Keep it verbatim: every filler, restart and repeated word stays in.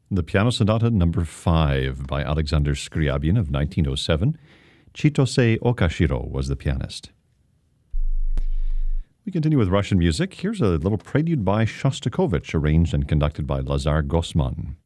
The Piano Sonata Number five by Alexander Scriabin of nineteen oh seven. Chitose Okashiro was the pianist. We continue with Russian music. Here's a little prelude by Shostakovich, arranged and conducted by Lazar Gosman.